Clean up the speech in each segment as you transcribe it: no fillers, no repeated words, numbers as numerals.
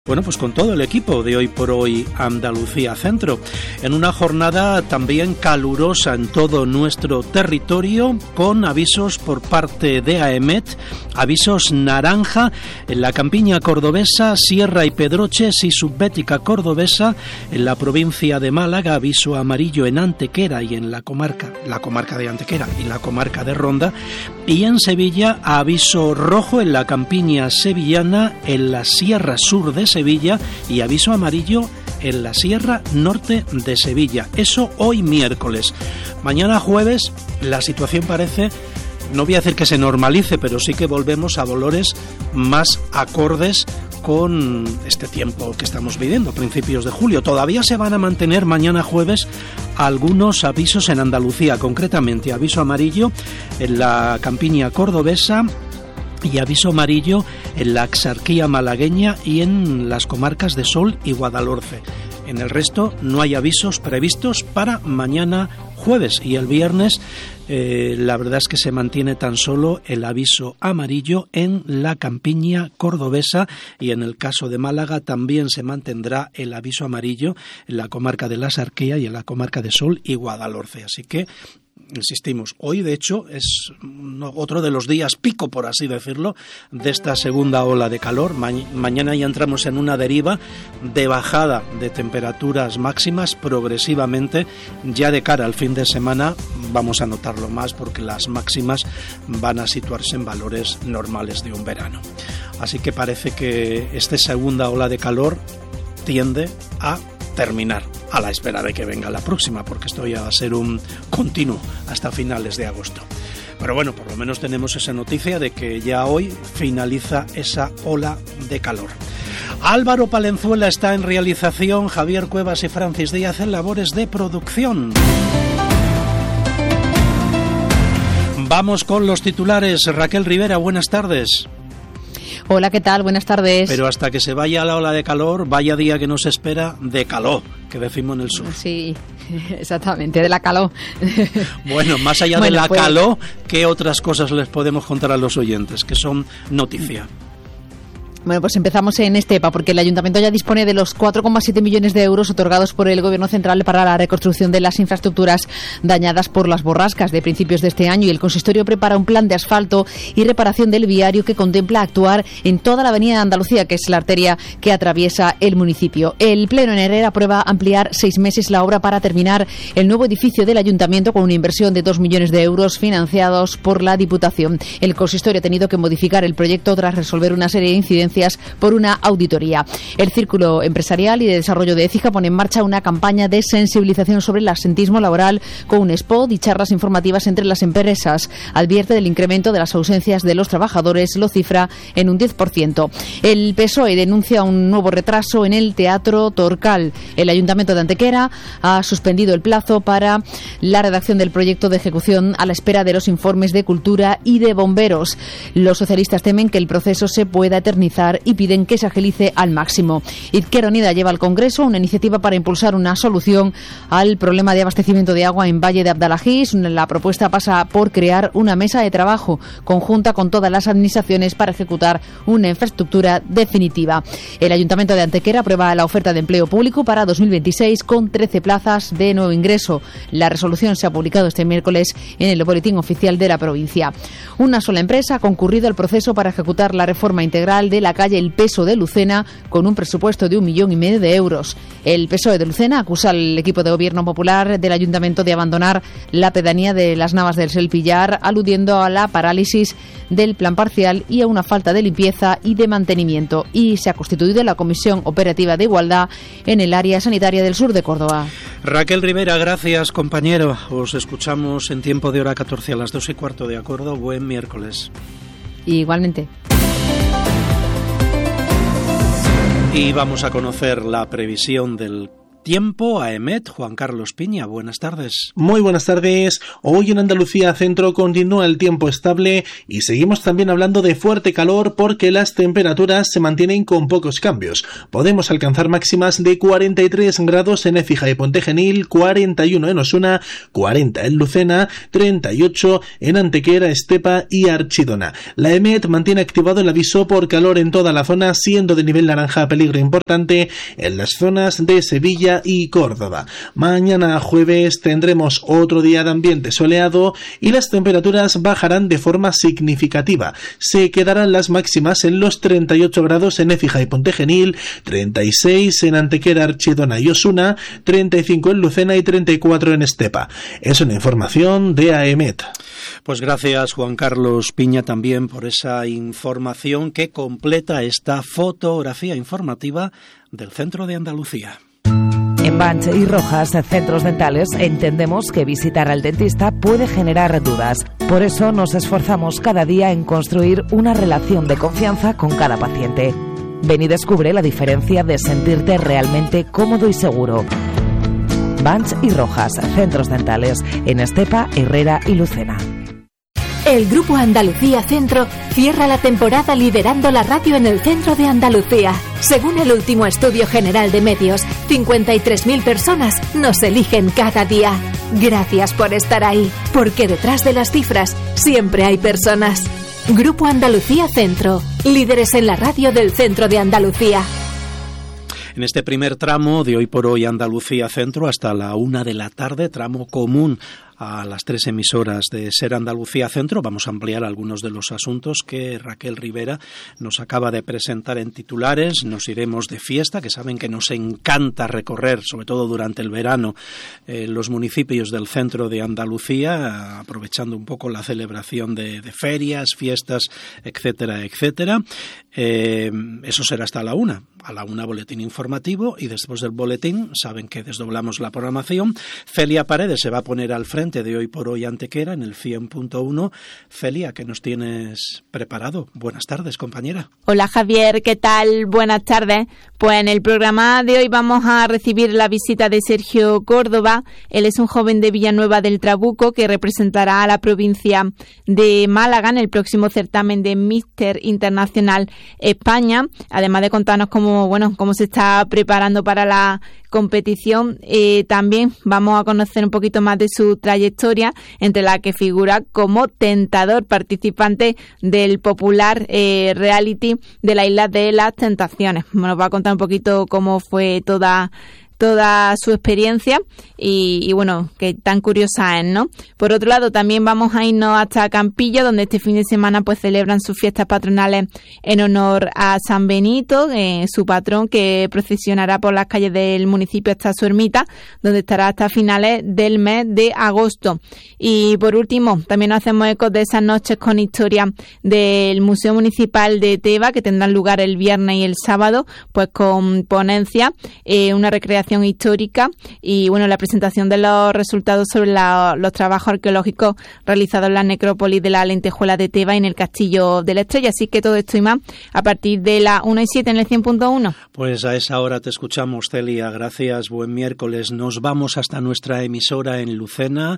Bueno, pues con todo el equipo de Hoy por Hoy Andalucía Centro, en una jornada también calurosa en todo nuestro territorio, con avisos por parte de AEMET, avisos naranja en la campiña cordobesa, Sierra y Pedroches y Subbética cordobesa, en la provincia de Málaga, aviso amarillo en Antequera y en la comarca de Antequera y la comarca de Ronda, y en Sevilla aviso rojo en la campiña sevillana, en la Sierra Sur de Sevilla, y aviso amarillo en la Sierra Norte de Sevilla. Eso hoy miércoles. Mañana jueves la situación parece, no voy a decir que se normalice, pero sí que volvemos a valores más acordes con este tiempo que estamos viviendo, principios de julio. Todavía se van a mantener mañana jueves algunos avisos en Andalucía, concretamente aviso amarillo en la campiña cordobesa y aviso amarillo en la Axarquía malagueña y en las comarcas de Sol y Guadalhorce. En el resto no hay avisos previstos para mañana jueves, y el viernes la verdad es que se mantiene tan solo el aviso amarillo en la campiña cordobesa, y en el caso de Málaga también se mantendrá el aviso amarillo en la comarca de la Axarquía y en la comarca de Sol y Guadalhorce. Así que insistimos, hoy de hecho es otro de los días pico, por así decirlo, de esta segunda ola de calor. Mañana ya entramos en una deriva de bajada de temperaturas máximas progresivamente. Ya de cara al fin de semana vamos a notarlo más, porque las máximas van a situarse en valores normales de un verano. Así que parece que esta segunda ola de calor tiende a terminar, a la espera de que venga la próxima, porque esto ya va a ser un continuo hasta finales de agosto. Pero bueno, por lo menos tenemos esa noticia de que ya hoy finaliza esa ola de calor. Álvaro Palenzuela está en realización, Javier Cuevas y Francis Díaz en labores de producción. Vamos con los titulares. Raquel Rivera, buenas tardes. Hola, ¿qué tal? Buenas tardes. Pero hasta que se vaya la ola de calor, vaya día que nos espera de calor, que decimos en el sur. Sí, exactamente, de la calor. Bueno, más allá de la calor, ¿qué otras cosas les podemos contar a los oyentes que son noticia? Bueno, pues empezamos en Estepa, porque el Ayuntamiento ya dispone de los 4,7 millones de euros otorgados por el Gobierno Central para la reconstrucción de las infraestructuras dañadas por las borrascas de principios de este año, y el consistorio prepara un plan de asfalto y reparación del viario que contempla actuar en toda la avenida de Andalucía, que es la arteria que atraviesa el municipio. El Pleno en Herrera aprueba ampliar 6 meses la obra para terminar el nuevo edificio del Ayuntamiento, con una inversión de 2 millones de euros financiados por la Diputación. El consistorio ha tenido que modificar el proyecto tras resolver una serie de incidencias por una auditoría. El Círculo Empresarial y de Desarrollo de Écija pone en marcha una campaña de sensibilización sobre el absentismo laboral, con un spot y charlas informativas entre las empresas. Advierte del incremento de las ausencias de los trabajadores, lo cifra en un 10%. El PSOE denuncia un nuevo retraso en el Teatro Torcal. El Ayuntamiento de Antequera ha suspendido el plazo para la redacción del proyecto de ejecución a la espera de los informes de Cultura y de Bomberos. Los socialistas temen que el proceso se pueda eternizar y piden que se agilice al máximo. Izquierda Unida lleva al Congreso una iniciativa para impulsar una solución al problema de abastecimiento de agua en Valle de Abdalajís. La propuesta pasa por crear una mesa de trabajo conjunta con todas las administraciones para ejecutar una infraestructura definitiva. El Ayuntamiento de Antequera aprueba la oferta de empleo público para 2026 con 13 plazas de nuevo ingreso. La resolución se ha publicado este miércoles en el Boletín Oficial de la provincia. Una sola empresa ha concurrido al proceso para ejecutar la reforma integral de la calle El Peso de Lucena, con un presupuesto de 1,5 millones de euros. El PSOE de Lucena acusa al equipo de gobierno popular del ayuntamiento de abandonar la pedanía de las Navas del Selpillar, aludiendo a la parálisis del plan parcial y a una falta de limpieza y de mantenimiento. Y se ha constituido la Comisión Operativa de Igualdad en el área sanitaria del sur de Córdoba. Raquel Rivera, gracias, compañero. Os escuchamos en tiempo de hora 14 a las 2:15, ¿de acuerdo? Buen miércoles. Igualmente. Y vamos a conocer la previsión del Tiempo AEMET, Juan Carlos Piña, buenas tardes. Muy buenas tardes. Hoy en Andalucía Centro continúa el tiempo estable y seguimos también hablando de fuerte calor porque las temperaturas se mantienen con pocos cambios. Podemos alcanzar máximas de 43 grados en Écija y Pontegenil, 41 en Osuna, 40 en Lucena, 38 en Antequera, Estepa y Archidona. La EMET mantiene activado el aviso por calor en toda la zona, siendo de nivel naranja peligro importante en las zonas de Sevilla y Córdoba. Mañana jueves tendremos otro día de ambiente soleado y las temperaturas bajarán de forma significativa. Se quedarán las máximas en los 38 grados en Écija y Pontegenil, 36 en Antequera, Archidona y Osuna, 35 en Lucena y 34 en Estepa. Es una información de AEMET. Pues gracias, Juan Carlos Piña, también por esa información que completa esta fotografía informativa del centro de Andalucía. En Banch y Rojas, centros dentales, entendemos que visitar al dentista puede generar dudas. Por eso nos esforzamos cada día en construir una relación de confianza con cada paciente. Ven y descubre la diferencia de sentirte realmente cómodo y seguro. Banch y Rojas, centros dentales, en Estepa, Herrera y Lucena. El Grupo Andalucía Centro cierra la temporada liderando la radio en el centro de Andalucía. Según el último estudio general de medios, 53.000 personas nos eligen cada día. Gracias por estar ahí, porque detrás de las cifras siempre hay personas. Grupo Andalucía Centro, líderes en la radio del centro de Andalucía. En este primer tramo de Hoy por Hoy Andalucía Centro hasta la 1 de la tarde, tramo común a las 3 emisoras de Ser Andalucía Centro, vamos a ampliar algunos de los asuntos que Raquel Rivera nos acaba de presentar en titulares. Nos iremos de fiesta, que saben que nos encanta recorrer, sobre todo durante el verano, los municipios del centro de Andalucía, aprovechando un poco la celebración de ferias, fiestas, etcétera, etcétera. Eso será hasta la 1. A la 1 boletín informativo y después del boletín saben que desdoblamos la programación. Celia Paredes se va a poner al frente de Hoy por Hoy Antequera en el 100.1. Celia, ¿qué nos tienes preparado? Buenas tardes, compañera. Hola Javier, ¿qué tal? Buenas tardes. Pues en el programa de hoy vamos a recibir la visita de Sergio Córdoba. Él es un joven de Villanueva del Trabuco que representará a la provincia de Málaga en el próximo certamen de Míster Internacional España. Además de contarnos cómo se está preparando para la competición, también vamos a conocer un poquito más de su trayectoria, entre la que figura como tentador participante del popular reality de la Isla de las Tentaciones. Nos va a contar un poquito cómo fue toda su experiencia y bueno, que tan curiosa es, ¿no? Por otro lado, también vamos a irnos hasta Campillo, donde este fin de semana pues celebran sus fiestas patronales en honor a San Benito, su patrón, que procesionará por las calles del municipio hasta su ermita, donde estará hasta finales del mes de agosto. Y por último, también nos hacemos eco de esas noches con historia del Museo Municipal de Teba, que tendrán lugar el viernes y el sábado, pues con ponencia, una recreación histórica y bueno, la presentación de los resultados sobre los trabajos arqueológicos realizados en la necrópolis de la Lentejuela de Teba y en el Castillo de la Estrella. Así que todo esto y más a partir de la 1:07 en el 100.1. Pues a esa hora te escuchamos, Celia. Gracias, buen miércoles. Nos vamos hasta nuestra emisora en Lucena,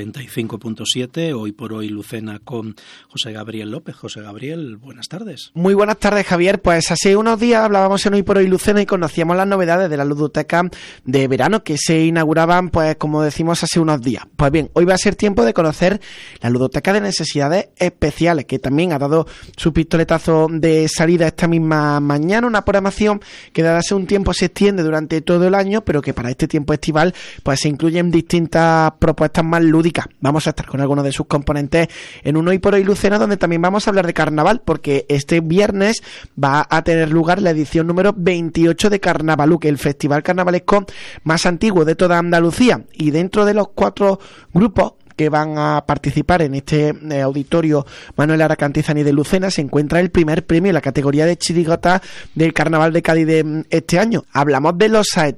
95.7, Hoy por Hoy Lucena, con José Gabriel López. José Gabriel, buenas tardes. Muy buenas tardes, Javier. Pues hace unos días hablábamos en Hoy por Hoy Lucena y conocíamos las novedades de la ludoteca de verano que se inauguraban, pues como decimos, hace unos días. Pues bien, hoy va a ser tiempo de conocer la ludoteca de necesidades especiales, que también ha dado su pistoletazo de salida esta misma mañana, una programación que desde hace un tiempo se extiende durante todo el año, pero que para este tiempo estival pues se incluyen distintas propuestas más lúdicas. Vamos a estar con algunos de sus componentes en un Hoy por Hoy Lucena, donde también vamos a hablar de carnaval, porque este viernes va a tener lugar la edición número 28 de Carnavalú, que es el festival carnavalesco más antiguo de toda Andalucía, y dentro de los 4 grupos que van a participar en este auditorio Manuel Lara Cantizani de Lucena se encuentra el primer premio en la categoría de chirigota del Carnaval de Cádiz de este año. Hablamos de los saeteros.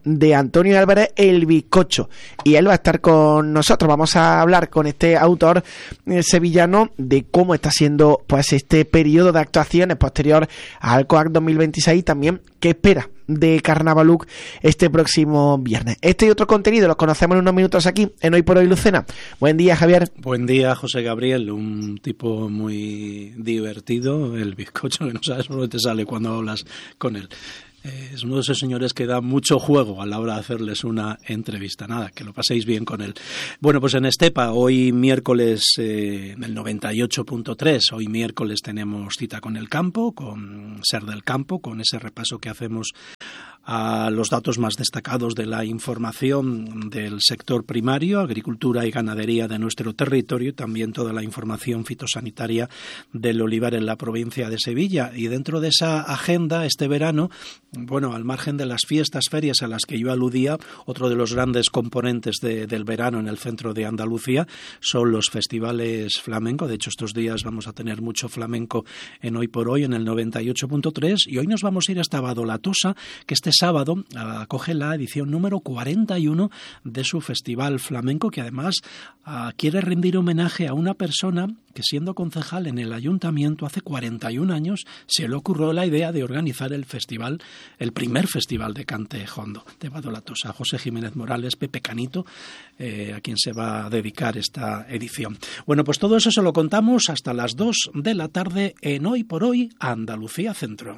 de Antonio Álvarez, El Bizcocho, y él va a estar con nosotros. Vamos a hablar con este autor sevillano de cómo está siendo pues este periodo de actuaciones posterior al Alcoac 2026 y también qué espera de Carnavaluc este próximo viernes. Este y otro contenido los conocemos en unos minutos aquí en Hoy por Hoy Lucena. Buen día, Javier. Buen día, José Gabriel, un tipo muy divertido, El Bizcocho, que no sabes por dónde te sale cuando hablas con él. Es uno de esos señores que da mucho juego a la hora de hacerles una entrevista. Nada, que lo paséis bien con él. Bueno, pues en Estepa, hoy miércoles, en el 98.3, hoy miércoles tenemos cita con el campo, con Ser del Campo, con ese repaso que hacemos a los datos más destacados de la información del sector primario, agricultura y ganadería de nuestro territorio, y también toda la información fitosanitaria del olivar en la provincia de Sevilla. Y dentro de esa agenda, este verano, bueno, al margen de las fiestas, ferias a las que yo aludía, otro de los grandes componentes del verano en el centro de Andalucía son los festivales flamenco. De hecho, estos días vamos a tener mucho flamenco en Hoy por Hoy, en el 98.3, y hoy nos vamos a ir hasta Badolatosa, que este sábado acoge la edición número 41 de su festival flamenco, que además quiere rendir homenaje a una persona que, siendo concejal en el ayuntamiento hace 41 años, se le ocurrió la idea de organizar el festival, el primer festival de cante jondo de Badolatosa, José Jiménez Morales, Pepe Canito, a quien se va a dedicar esta edición. Bueno, pues todo eso se lo contamos hasta las 2 de la tarde en Hoy por Hoy, Andalucía Centro.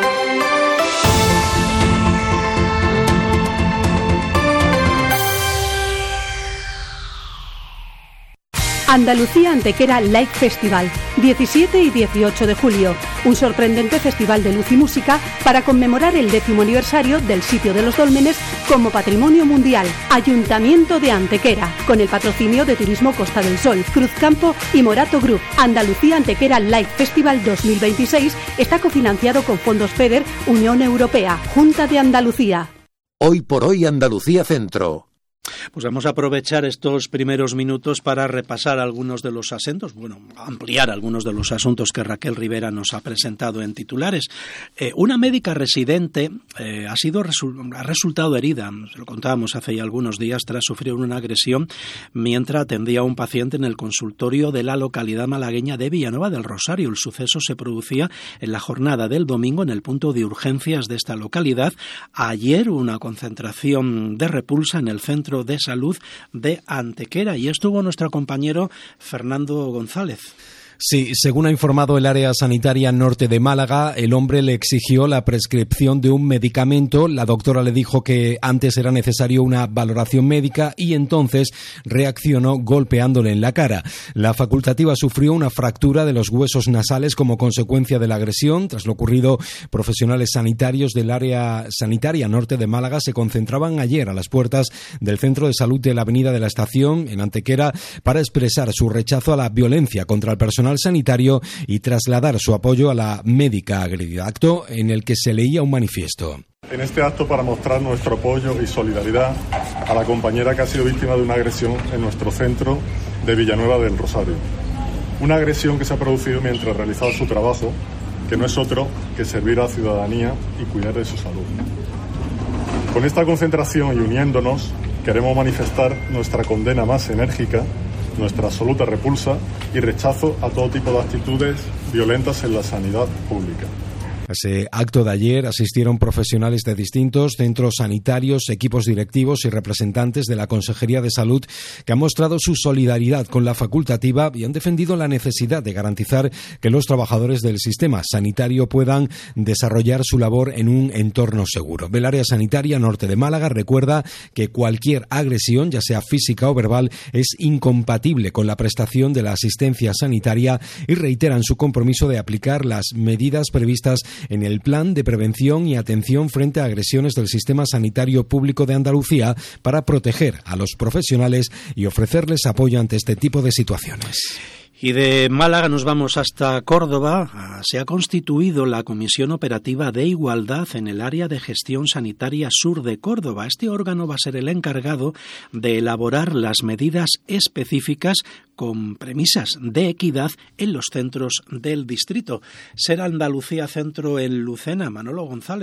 Andalucía Antequera Light Festival, 17 y 18 de julio. Un sorprendente festival de luz y música para conmemorar el 10º aniversario del sitio de los dólmenes como Patrimonio Mundial. Ayuntamiento de Antequera, con el patrocinio de Turismo Costa del Sol, Cruzcampo y Morato Group. Andalucía Antequera Light Festival 2026 está cofinanciado con fondos FEDER, Unión Europea, Junta de Andalucía. Hoy por Hoy Andalucía Centro. Pues vamos a aprovechar estos primeros minutos para repasar algunos de los asuntos, ampliar algunos de los asuntos que Raquel Rivera nos ha presentado en titulares. Una médica residente ha resultado herida, se lo contábamos hace ya algunos días, tras sufrir una agresión mientras atendía a un paciente en el consultorio de la localidad malagueña de Villanueva del Rosario. El suceso se producía en la jornada del domingo en el punto de urgencias de esta localidad. Ayer una concentración de repulsa en el centro de salud de Antequera, y estuvo nuestro compañero Fernando González. Sí, según ha informado el área sanitaria norte de Málaga, el hombre le exigió la prescripción de un medicamento. La doctora le dijo que antes era necesario una valoración médica y entonces reaccionó golpeándole en la cara. La facultativa sufrió una fractura de los huesos nasales como consecuencia de la agresión. Tras lo ocurrido, profesionales sanitarios del área sanitaria norte de Málaga se concentraban ayer a las puertas del centro de salud de la Avenida de la Estación, en Antequera, para expresar su rechazo a la violencia contra el personal sanitario y trasladar su apoyo a la médica agredida, acto en el que se leía un manifiesto. En este acto, para mostrar nuestro apoyo y solidaridad a la compañera que ha sido víctima de una agresión en nuestro centro de Villanueva del Rosario. Una agresión que se ha producido mientras realizaba su trabajo, que no es otro que servir a la ciudadanía y cuidar de su salud. Con esta concentración y uniéndonos, queremos manifestar nuestra condena más enérgica, nuestra absoluta repulsa y rechazo a todo tipo de actitudes violentas en la sanidad pública. A ese acto de ayer asistieron profesionales de distintos centros sanitarios, equipos directivos y representantes de la Consejería de Salud, que han mostrado su solidaridad con la facultativa y han defendido la necesidad de garantizar que los trabajadores del sistema sanitario puedan desarrollar su labor en un entorno seguro. El área sanitaria norte de Málaga recuerda que cualquier agresión, ya sea física o verbal, es incompatible con la prestación de la asistencia sanitaria y reiteran su compromiso de aplicar las medidas previstas en el Plan de Prevención y Atención frente a agresiones del sistema sanitario público de Andalucía para proteger a los profesionales y ofrecerles apoyo ante este tipo de situaciones. Y de Málaga nos vamos hasta Córdoba. Se ha constituido la Comisión Operativa de Igualdad en el área de gestión sanitaria sur de Córdoba. Este órgano va a ser el encargado de elaborar las medidas específicas con premisas de equidad en los centros del distrito. Ser Andalucía Centro en Lucena, Manolo González.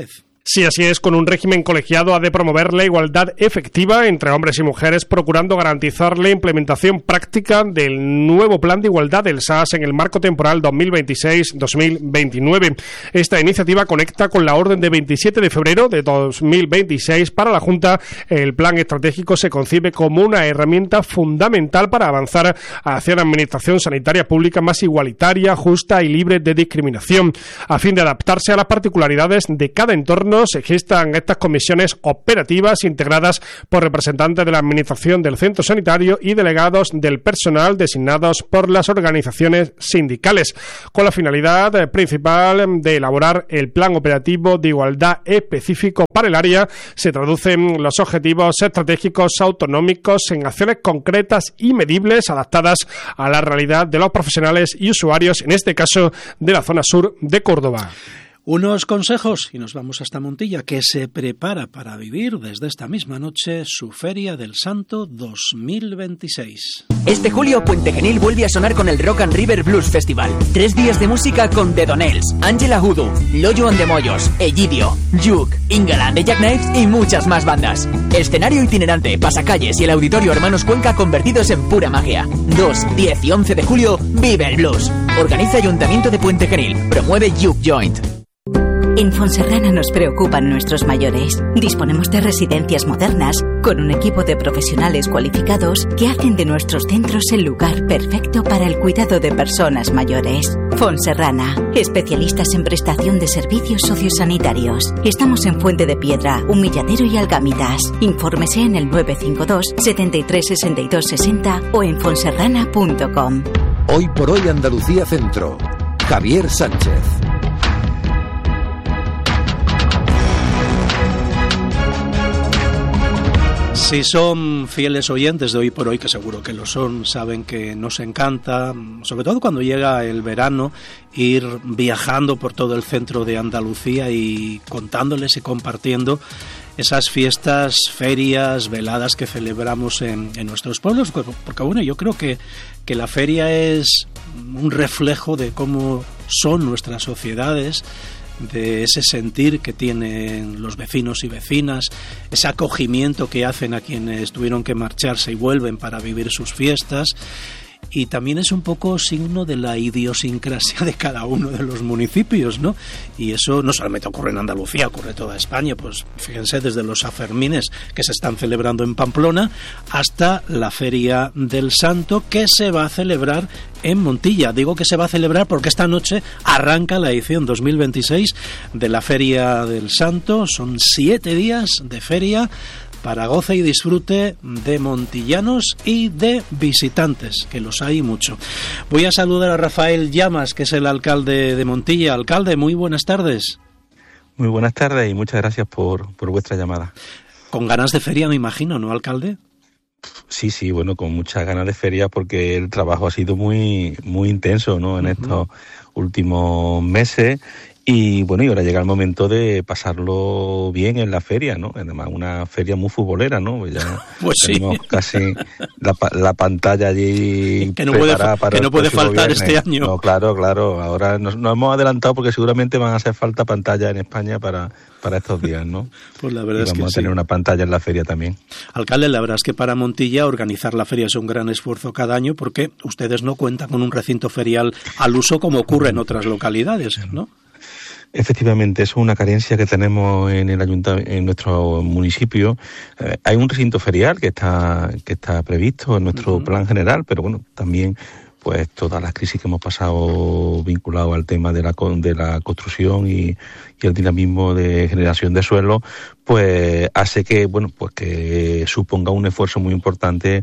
Sí, así es, con un régimen colegiado ha de promover la igualdad efectiva entre hombres y mujeres, procurando garantizar la implementación práctica del nuevo Plan de Igualdad del SAS en el marco temporal 2026-2029. Esta iniciativa conecta con la orden de 27 de febrero de 2026. Para la Junta, el plan estratégico se concibe como una herramienta fundamental para avanzar hacia una administración sanitaria pública más igualitaria, justa y libre de discriminación. A fin de adaptarse a las particularidades de cada entorno, se gestan estas comisiones operativas integradas por representantes de la administración del centro sanitario y delegados del personal designados por las organizaciones sindicales, con la finalidad principal de elaborar el plan operativo de igualdad específico para el área. Se traducen los objetivos estratégicos autonómicos en acciones concretas y medibles adaptadas a la realidad de los profesionales y usuarios, en este caso de la zona sur de Córdoba. Unos consejos y nos vamos hasta Montilla, que se prepara para vivir desde esta misma noche su Feria del Santo 2026. Este julio Puente Genil vuelve a sonar con el Rock and River Blues Festival. 3 días de música con The Donells, Ángela Hudu, Loyo and the Mollos, Egidio, Juke, Ingala de Jack Knives y muchas más bandas. Escenario itinerante, pasacalles y el Auditorio Hermanos Cuenca convertidos en pura magia. 2, 10 y 11 de julio, vive el blues. Organiza Ayuntamiento de Puente Genil. Promueve Juke Joint. En Fonserrana nos preocupan nuestros mayores. Disponemos de residencias modernas con un equipo de profesionales cualificados que hacen de nuestros centros el lugar perfecto para el cuidado de personas mayores. Fonserrana, especialistas en prestación de servicios sociosanitarios. Estamos en Fuente de Piedra, Humilladero y Algamitas. Infórmese en el 952 73 62 60 o en fonserrana.com. Hoy por hoy Andalucía Centro. Javier Sánchez. Si son fieles oyentes de Hoy por Hoy, que seguro que lo son, saben que nos encanta, sobre todo cuando llega el verano, ir viajando por todo el centro de Andalucía y contándoles y compartiendo esas fiestas, ferias, veladas que celebramos en nuestros pueblos, porque bueno, yo creo que la feria es un reflejo de cómo son nuestras sociedades, de ese sentir que tienen los vecinos y vecinas, ese acogimiento que hacen a quienes tuvieron que marcharse y vuelven para vivir sus fiestas. Y también es un poco signo de la idiosincrasia de cada uno de los municipios, ¿no? Y eso no solamente ocurre en Andalucía, ocurre en toda España. Pues fíjense, desde los Sanfermines que se están celebrando en Pamplona hasta la Feria del Santo, que se va a celebrar en Montilla. Digo que se va a celebrar porque esta noche arranca la edición 2026 de la Feria del Santo. Son 7 días de feria para goce y disfrute de montillanos y de visitantes, que los hay mucho. Voy a saludar a Rafael Llamas, que es el alcalde de Montilla. Alcalde, muy buenas tardes. Muy buenas tardes y muchas gracias por vuestra llamada. Con ganas de feria, me imagino, ¿no, alcalde? Sí, bueno, con muchas ganas de feria porque el trabajo ha sido muy intenso, ¿no? En estos últimos meses. Y bueno, y ahora llega el momento de pasarlo bien en la feria, ¿no? Además, una feria muy futbolera, ¿no? Ya pues tenemos sí. Casi la pantalla allí que no preparada que no puede faltar viernes. Este año. No, claro. Ahora nos hemos adelantado porque seguramente van a hacer falta pantallas en España para estos días, ¿no? Pues la verdad es que vamos a tener una pantalla en la feria también. Alcalde, la verdad es que para Montilla organizar la feria es un gran esfuerzo cada año porque ustedes no cuentan con un recinto ferial al uso como ocurre en otras localidades, ¿no? Efectivamente, eso es una carencia que tenemos en el en nuestro municipio. Hay un recinto ferial que está previsto en nuestro plan general, pero bueno, también pues todas las crisis que hemos pasado vinculadas al tema de la construcción y el dinamismo de generación de suelo, pues hace que que suponga un esfuerzo muy importante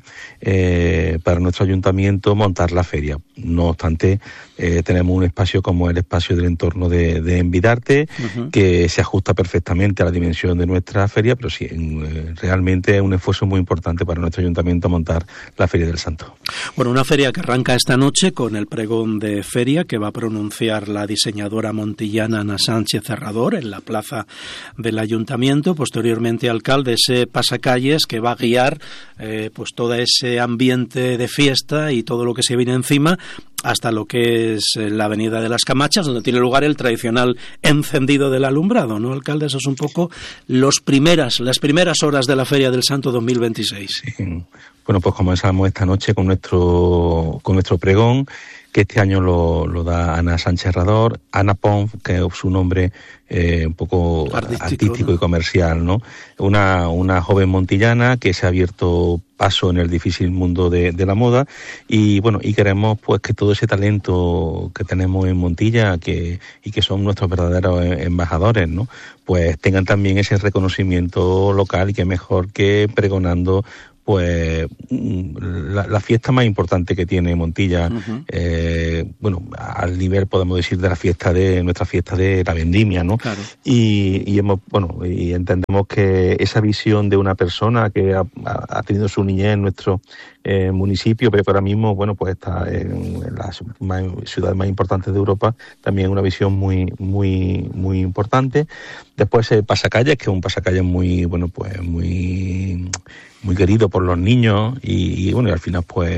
para nuestro ayuntamiento montar la feria. No obstante, tenemos un espacio como el espacio del entorno de Envidarte, que se ajusta perfectamente a la dimensión de nuestra feria, pero sí, realmente es un esfuerzo muy importante para nuestro ayuntamiento montar la Feria del Santo. Bueno, una feria que arranca esta noche con el pregón de feria que va a pronunciar la diseñadora montillana Ana Sánchez Cerrador en la plaza del ayuntamiento. Posteriormente, alcalde, ese pasacalles que va a guiar pues todo ese ambiente de fiesta y todo lo que se viene encima, hasta lo que es la Avenida de las Camachas, donde tiene lugar el tradicional encendido del alumbrado, ¿no, alcalde? Eso es un poco las primeras horas de la Feria del Santo 2026. Sí. Bueno, pues comenzamos esta noche con nuestro pregón, que este año lo da Ana Sánchez Rador, Ana Pons, que es su nombre un poco artístico, ¿no? Y comercial, ¿no? Una joven montillana que se ha abierto paso en el difícil mundo de la moda, y bueno, y queremos pues que todo ese talento que tenemos en Montilla, y que son nuestros verdaderos embajadores, ¿no? Pues tengan también ese reconocimiento local, y que mejor que pregonando pues la fiesta más importante que tiene Montilla, bueno, al nivel, podemos decir, de nuestra fiesta de la vendimia, ¿no? Claro. Y entendemos que esa visión de una persona que ha tenido su niñez en nuestro municipio, pero que ahora mismo, bueno, pues está en las ciudades más importantes de Europa, también una visión muy muy muy importante. Después pasacalles, que es un pasacalles muy, bueno, pues muy querido por los niños, y bueno, y al final pues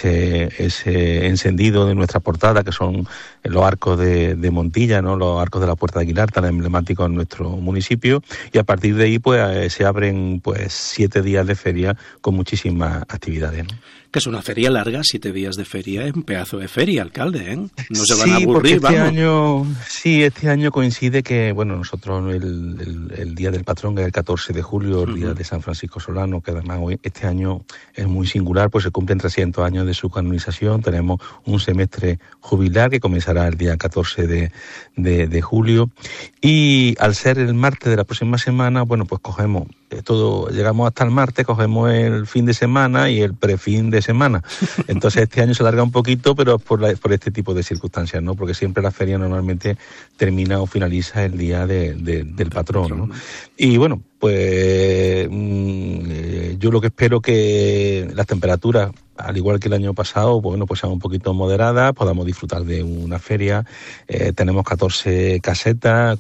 ese encendido de nuestra portada, que son los arcos de Montilla, ¿no? Los arcos de la Puerta de Aguilar, tan emblemáticos en nuestro municipio, y a partir de ahí pues se abren pues 7 días de feria con muchísimas actividades, ¿no? Que es una feria larga, 7 días de feria, es un pedazo de feria, alcalde, ¿eh? No se van a aburrir, vamos. Este año coincide que, bueno, nosotros el Día del Patrón, que es el 14 de julio, el Día de San Francisco Solano, que además este año es muy singular, pues se cumplen 300 años de su canonización. Tenemos un semestre jubilar que comenzará el día 14 de julio, y al ser el martes de la próxima semana, bueno, pues cogemos llegamos hasta el martes, cogemos el fin de semana y el prefin de semana. Entonces este año se alarga un poquito, pero por este tipo de circunstancias, ¿no? Porque siempre la feria normalmente termina o finaliza el día del patrón, ¿no? Y bueno, pues yo lo que espero que las temperaturas, al igual que el año pasado, pues bueno, pues sean un poquito moderadas, podamos disfrutar de una feria. Tenemos 14 casetas.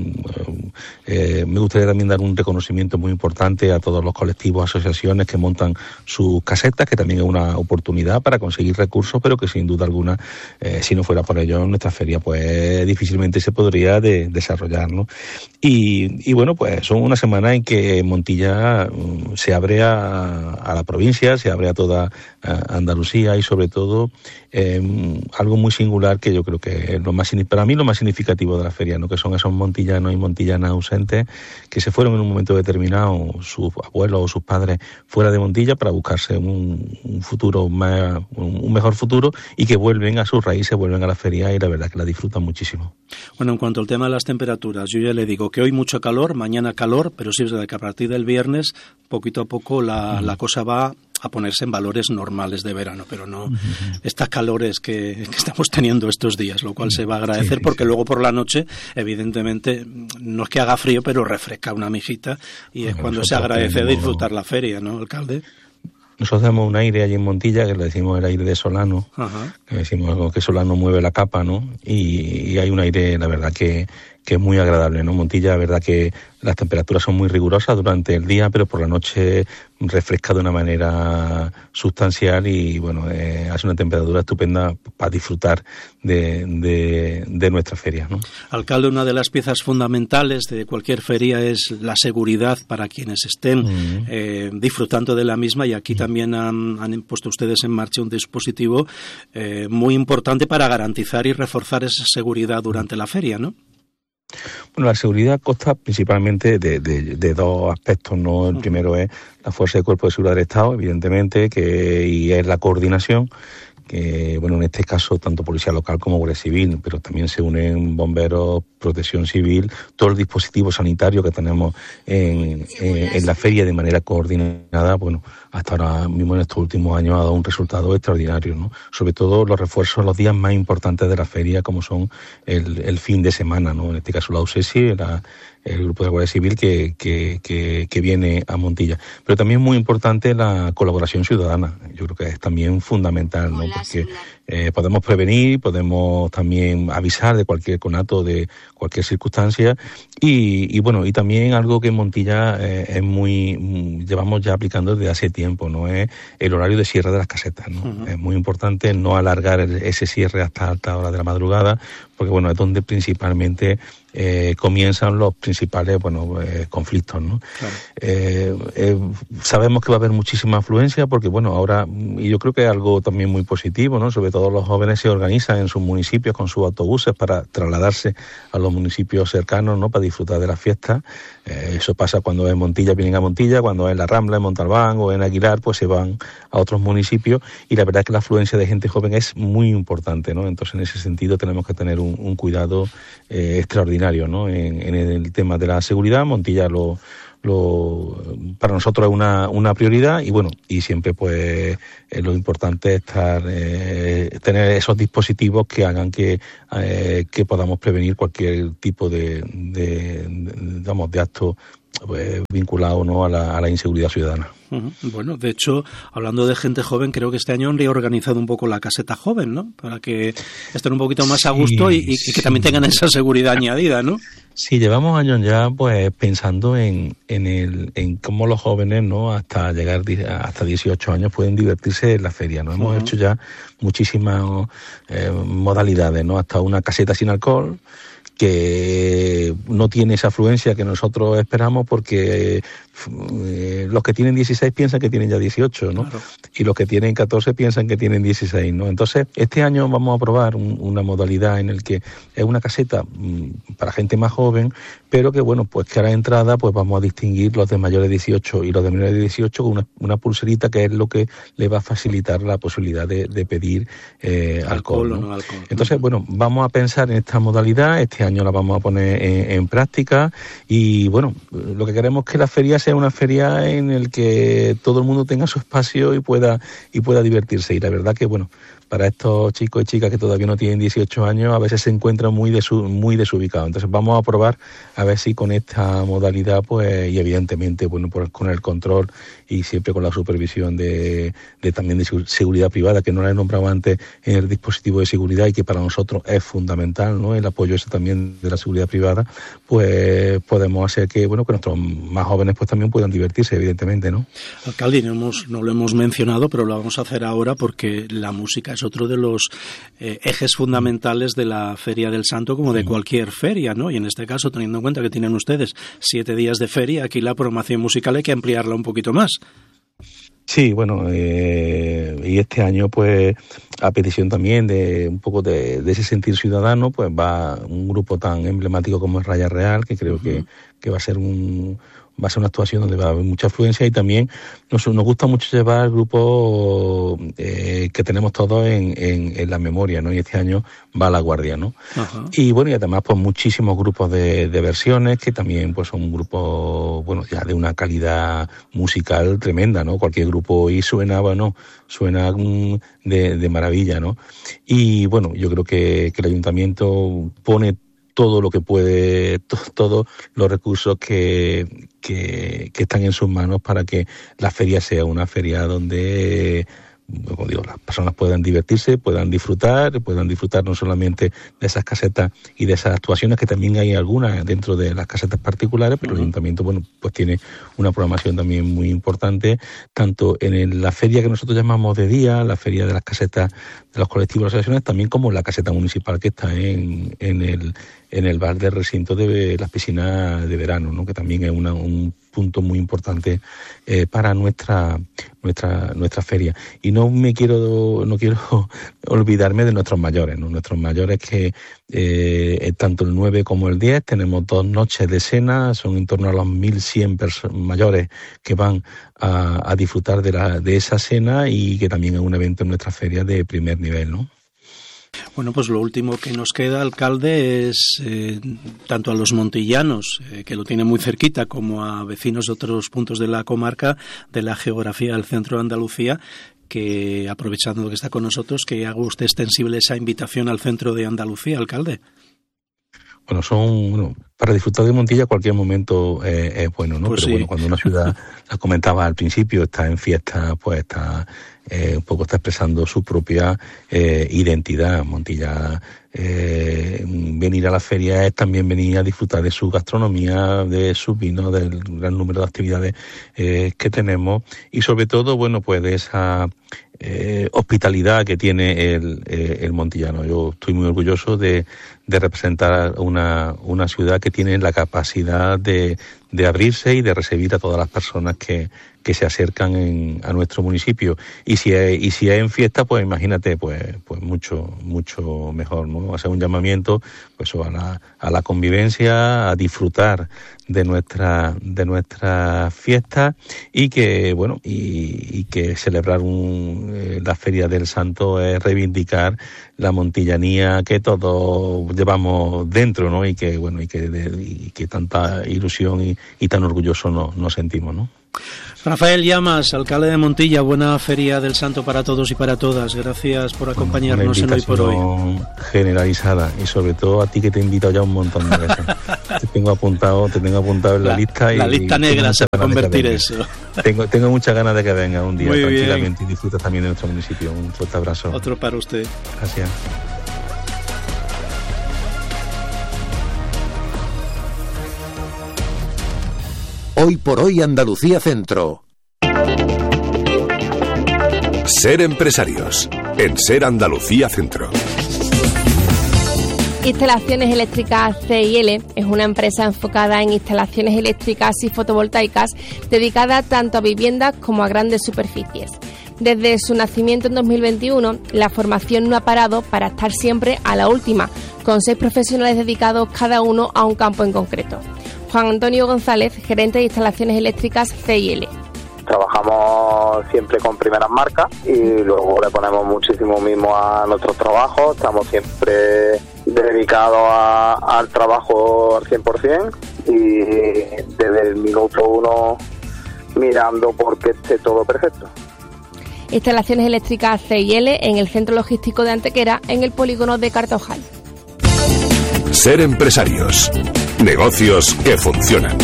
Me gustaría también dar un reconocimiento muy importante a todos los colectivos, asociaciones que montan sus casetas, que también es una oportunidad para conseguir recursos, pero que sin duda alguna, si no fuera por ello, nuestra feria pues difícilmente se podría desarrollar, ¿no? Y bueno, pues son una semana en que Montilla se abre a la provincia, se abre a toda Andalucía, y sobre todo algo muy singular, que yo creo que es para mí lo más significativo de la feria, ¿no? Que son esos montillanos y montillanas ausentes que se fueron en un momento determinado, sus abuelos o sus padres, fuera de Montilla para buscarse un futuro un mejor futuro, y que vuelven a sus raíces, vuelven a la feria, y la verdad que la disfrutan muchísimo. Bueno, en cuanto al tema de las temperaturas, yo ya le digo que hoy mucho calor, mañana calor, pero sí es verdad que a partir del viernes, poquito a poco la cosa va a ponerse en valores normales de verano, pero no estas calores que estamos teniendo estos días, lo cual se va a agradecer, porque luego por la noche, evidentemente, no es que haga frío, pero refresca una mijita, y es cuando se agradece disfrutar la feria, ¿no, alcalde? Nosotros tenemos un aire allí en Montilla que le decimos el aire de Solano, que decimos que Solano mueve la capa, ¿no? Y hay un aire, la verdad, que es muy agradable, ¿no? Montilla, la verdad que las temperaturas son muy rigurosas durante el día, pero por la noche refresca de una manera sustancial, y bueno, hace una temperatura estupenda para disfrutar de nuestra feria, ¿no? Alcalde, una de las piezas fundamentales de cualquier feria es la seguridad para quienes estén disfrutando de la misma, y aquí también han puesto ustedes en marcha un dispositivo muy importante para garantizar y reforzar esa seguridad durante la feria, ¿no? Bueno, la seguridad consta principalmente de dos aspectos, ¿no? El primero es la Fuerza de Cuerpo de Seguridad del Estado, evidentemente, y es la coordinación, que, bueno, en este caso tanto Policía Local como Guardia Civil, pero también se unen bomberos, Protección Civil, todo el dispositivo sanitario que tenemos en la feria de manera coordinada. Bueno, hasta ahora mismo en estos últimos años ha dado un resultado extraordinario, ¿no? Sobre todo los refuerzos los días más importantes de la feria, como son el fin de semana, ¿no? En este caso la UCESI, el grupo de Guardia Civil que viene a Montilla. Pero también es muy importante la colaboración ciudadana. Yo creo que es también fundamental, ¿no? Porque podemos prevenir, podemos también avisar de cualquier conato, de cualquier circunstancia, y bueno, y también algo que en Montilla llevamos ya aplicando desde hace tiempo, ¿no? Es el horario de cierre de las casetas, ¿no? Uh-huh. Es muy importante no alargar ese cierre hasta alta hora de la madrugada, porque bueno, es donde principalmente comienzan los principales conflictos, ¿no? Claro. Sabemos que va a haber muchísima afluencia porque bueno, ahora, y yo creo que es algo también muy positivo, ¿no? Sobre todo los jóvenes se organizan en sus municipios con sus autobuses para trasladarse a los municipios cercanos, ¿no? Para disfrutar de las fiestas. Eso pasa cuando en Montilla vienen a Montilla, cuando en La Rambla, en Montalbán o en Aguilar, pues se van a otros municipios, y la verdad es que la afluencia de gente joven es muy importante, ¿no? Entonces en ese sentido tenemos que tener un cuidado extraordinario, ¿no? En el tema de la seguridad. Montilla para nosotros es una prioridad, y bueno, y siempre pues lo importante es tener esos dispositivos que hagan que podamos prevenir cualquier tipo de acto vinculado, ¿no? a la inseguridad ciudadana. Bueno, de hecho, hablando de gente joven, creo que este año han reorganizado un poco la caseta joven, ¿no? Para que estén un poquito más a gusto y que también tengan esa seguridad añadida, ¿no? Sí, llevamos años ya pues pensando en cómo los jóvenes, ¿no? Hasta llegar hasta 18 años pueden divertirse en la feria, ¿no? Hemos hecho ya muchísimas modalidades, ¿no? Hasta una caseta sin alcohol, que no tiene esa afluencia que nosotros esperamos, porque los que tienen 16 piensan que tienen ya 18, ¿no? Claro. Y los que tienen 14 piensan que tienen 16, ¿no? Entonces, este año vamos a probar una modalidad en el que es una caseta para gente más joven, pero que, bueno, pues que a la entrada pues vamos a distinguir los de mayores de 18 y los de menores de 18 con una pulserita, que es lo que le va a facilitar la posibilidad de pedir alcohol, ¿no? O no alcohol. Entonces, bueno, vamos a pensar en esta modalidad. Este año la vamos a poner en práctica, y bueno, lo que queremos es que la feria sea una feria en el que todo el mundo tenga su espacio y pueda divertirse. Y la verdad que, bueno, para estos chicos y chicas que todavía no tienen 18 años, a veces se encuentran muy desubicados. Entonces vamos a probar a ver si con esta modalidad, pues, y evidentemente, bueno, con el control y siempre con la supervisión también de seguridad privada, que no la he nombrado antes en el dispositivo de seguridad, y que para nosotros es fundamental, ¿no? El apoyo ese también de la seguridad privada, pues podemos hacer que, bueno, que nuestros más jóvenes pues también puedan divertirse, evidentemente, ¿no? Alcalde, no lo hemos mencionado, pero lo vamos a hacer ahora, porque la música es otro de los ejes fundamentales de la Feria del Santo, como de cualquier feria, ¿no? Y en este caso, teniendo en cuenta que tienen ustedes 7 días de feria, aquí la programación musical hay que ampliarla un poquito más. Sí, bueno, y este año, pues, a petición también de un poco de ese sentir ciudadano, pues va un grupo tan emblemático como es Raya Real, que creo que va a ser una actuación donde va a haber mucha afluencia, y también nos gusta mucho llevar grupos que tenemos todos en la memoria, ¿no? Y este año va La Guardia, ¿no? Ajá. Y bueno, y además pues muchísimos grupos de versiones, que también pues son grupos, bueno, ya de una calidad musical tremenda, ¿no? Cualquier grupo hoy suena de maravilla, ¿no? Y bueno, yo creo que el ayuntamiento pone todo lo que puede, todos los recursos que están en sus manos para que la feria sea una feria donde, como digo, las personas puedan divertirse, puedan disfrutar no solamente de esas casetas y de esas actuaciones, que también hay algunas dentro de las casetas particulares, pero el ayuntamiento, bueno, pues tiene una programación también muy importante, tanto en la feria que nosotros llamamos de día, la feria de las casetas de los colectivos y las asociaciones, también como la caseta municipal que está en el bar del recinto de las piscinas de verano, ¿no? Que también es un punto muy importante para nuestra feria. Y no quiero olvidarme de nuestros mayores, ¿no? Nuestros mayores, que tanto el 9 como el 10 tenemos 2 noches de cena, son en torno a los 1.100 mayores que van a disfrutar de esa cena, y que también es un evento en nuestra feria de primer nivel, ¿no? Bueno, pues lo último que nos queda, alcalde, es tanto a los montillanos, que lo tienen muy cerquita, como a vecinos de otros puntos de la comarca, de la geografía del centro de Andalucía, que, aprovechando que está con nosotros, que haga usted extensible esa invitación al centro de Andalucía, alcalde. Bueno, son para disfrutar de Montilla cualquier momento es bueno, ¿no? Pues pero sí. bueno, cuando una ciudad, la comentaba al principio, está en fiesta, pues está un poco está expresando su propia identidad. Montilla, venir a la feria es también venir a disfrutar de su gastronomía, de sus vinos, del gran número de actividades que tenemos y sobre todo, bueno, pues de esa hospitalidad que tiene el montillano. Yo estoy muy orgulloso de representar una ciudad que tiene la capacidad de abrirse y de recibir a todas las personas que se acercan a nuestro municipio. Y si es en fiesta, pues imagínate, pues mucho mejor, ¿no? Hacer un llamamiento pues a la convivencia, a disfrutar de nuestra fiesta y que bueno y que celebrar la Feria del Santo es reivindicar la montillanía que todos llevamos dentro, ¿no? Y que bueno y que tanta ilusión y tan orgulloso nos sentimos, ¿no? Rafael Llamas, alcalde de Montilla, buena Feria del Santo para todos y para todas. Gracias por acompañarnos en Hoy por Hoy. Generalizada y sobre todo a ti que te he invitado ya un montón de veces. te tengo apuntado en la lista. La lista negra se va a convertir eso. Tengo muchas ganas de que venga un día muy tranquilamente bien. Y disfrutas también de nuestro municipio. Un fuerte abrazo. Otro para usted. Gracias. Hoy por Hoy Andalucía Centro. Ser empresarios en Ser Andalucía Centro. Instalaciones Eléctricas CIL es una empresa enfocada en instalaciones eléctricas y fotovoltaicas dedicada tanto a viviendas como a grandes superficies. Desde su nacimiento en 2021, la formación no ha parado para estar siempre a la última, con 6 profesionales dedicados cada uno a un campo en concreto. Juan Antonio González, gerente de Instalaciones Eléctricas CIL. Trabajamos siempre con primeras marcas y luego le ponemos muchísimo mimo a nuestros trabajos. Estamos siempre dedicados al trabajo al 100% y desde el minuto 1 mirando porque esté todo perfecto. Instalaciones Eléctricas CIL en el Centro Logístico de Antequera, en el polígono de Cartaojal. Ser empresarios. Negocios que funcionan.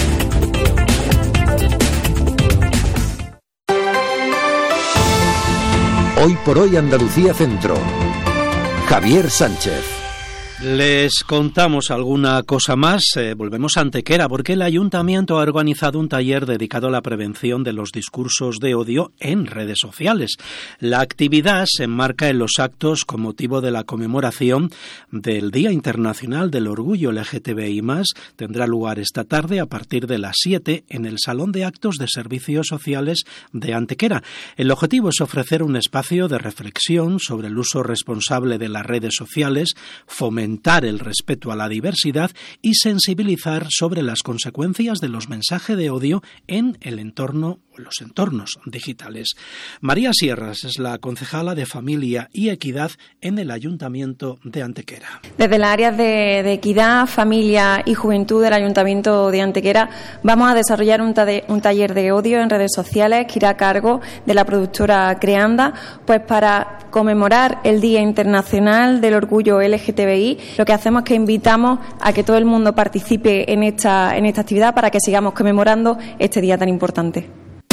Hoy por Hoy Andalucía Centro. Javier Sánchez. Les contamos alguna cosa más. Volvemos a Antequera porque el Ayuntamiento ha organizado un taller dedicado a la prevención de los discursos de odio en redes sociales. La actividad se enmarca en los actos con motivo de la conmemoración del Día Internacional del Orgullo LGTBI+. Tendrá lugar esta tarde a partir de las 7 en el Salón de Actos de Servicios Sociales de Antequera. El objetivo es ofrecer un espacio de reflexión sobre el uso responsable de las redes sociales, fomentar el respeto a la diversidad y sensibilizar sobre las consecuencias de los mensajes de odio en el entorno o los entornos digitales. María Sierras es la concejala de Familia y Equidad en el Ayuntamiento de Antequera. Desde las áreas de Equidad, Familia y Juventud del Ayuntamiento de Antequera vamos a desarrollar un taller de odio en redes sociales que irá a cargo de la productora Creanda, pues para conmemorar el Día Internacional del Orgullo LGTBI. Lo que hacemos es que invitamos a que todo el mundo participe en esta actividad para que sigamos conmemorando este día tan importante.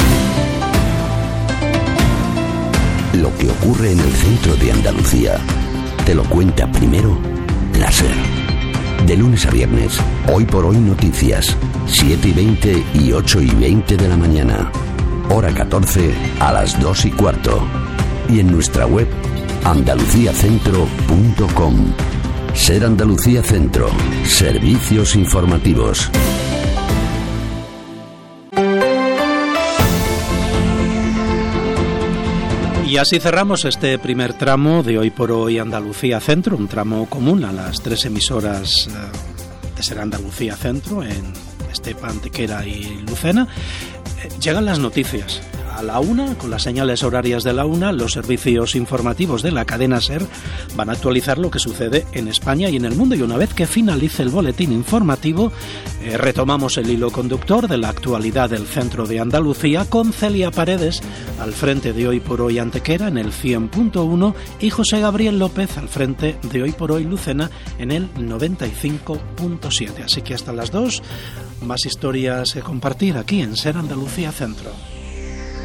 Lo que ocurre en el centro de Andalucía te lo cuenta primero la SER. De lunes a viernes, Hoy por Hoy Noticias, 7:20 y 8:20 de la mañana. Hora 14 a las 2:15. Y en nuestra web andaluciacentro.com. Ser Andalucía Centro. Servicios informativos. Y así cerramos este primer tramo de Hoy por Hoy Andalucía Centro, un tramo común a las 3 emisoras de Ser Andalucía Centro en Estepa, Antequera y Lucena. Llegan las noticias A la 1, con las señales horarias de la 1, los servicios informativos de la cadena SER van a actualizar lo que sucede en España y en el mundo. Y una vez que finalice el boletín informativo, retomamos el hilo conductor de la actualidad del centro de Andalucía con Celia Paredes al frente de Hoy por Hoy Antequera en el 100.1 y José Gabriel López al frente de Hoy por Hoy Lucena en el 95.7. Así que hasta las 2, más historias que compartir aquí en SER Andalucía Centro.